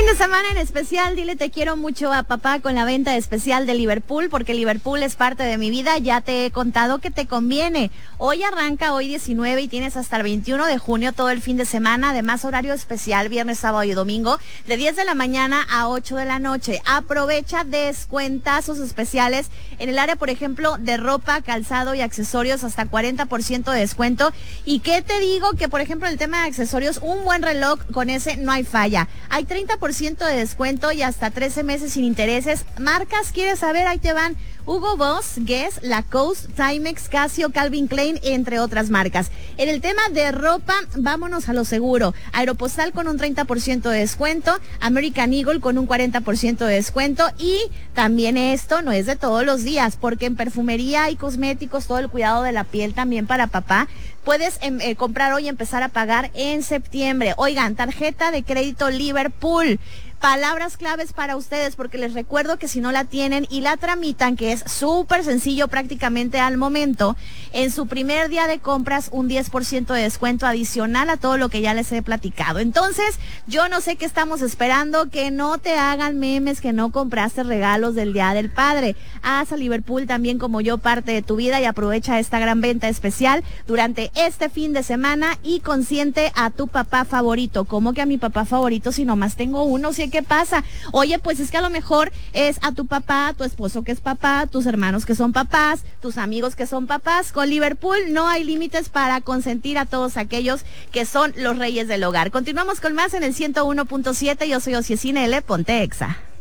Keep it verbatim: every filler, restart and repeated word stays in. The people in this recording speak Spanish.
Fin de semana en especial, dile te quiero mucho a papá con la venta especial de Liverpool, porque Liverpool es parte de mi vida, ya te he contado que te conviene. Hoy arranca, hoy diecinueve y tienes hasta el veintiuno de junio todo el fin de semana, además horario especial, viernes, sábado y domingo, de diez de la mañana a ocho de la noche. Aprovecha descuentazos especiales en el área, por ejemplo, de ropa, calzado y accesorios, hasta cuarenta por ciento de descuento. ¿Y qué te digo? Que, por ejemplo, el tema de accesorios, un buen reloj, con ese no hay falla. Hay treinta por ciento de descuento y hasta trece meses sin intereses. Marcas, ¿quieres saber? Ahí te van: Hugo Boss, Guess, Lacoste, Timex, Casio, Calvin Klein, entre otras marcas. En el tema de ropa, vámonos a lo seguro. Aeropostal con un treinta por ciento de descuento, American Eagle con un cuarenta por ciento de descuento, y también esto no es de todos los días, porque en perfumería y cosméticos, todo el cuidado de la piel también para papá, puedes eh, comprar hoy y empezar a pagar en septiembre. Oigan, tarjeta de crédito Liverpool. Palabras claves para ustedes, porque les recuerdo que si no la tienen y la tramitan, que es súper sencillo prácticamente al momento, en su primer día de compras un diez por ciento de descuento adicional a todo lo que ya les he platicado. Entonces, yo no sé qué estamos esperando, que no te hagan memes que no compraste regalos del Día del Padre. Haz a Liverpool también como yo parte de tu vida y aprovecha esta gran venta especial durante este fin de semana y consiente a tu papá favorito. ¿Cómo que a mi papá favorito si nomás tengo uno? Si ¿qué pasa? Oye, pues es que a lo mejor es a tu papá, tu esposo que es papá, tus hermanos que son papás, tus amigos que son papás. Con Liverpool no hay límites para consentir a todos aquellos que son los reyes del hogar. Continuamos con más en el ciento uno punto siete. Yo soy Ociesina L. Ponte Exa.